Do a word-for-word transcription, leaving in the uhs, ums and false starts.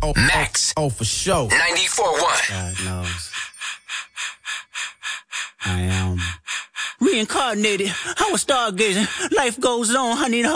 Oh, Max. Oh, oh, for sure. ninety-four point one. God knows. I am reincarnated. I was stargazing. Life goes on. I need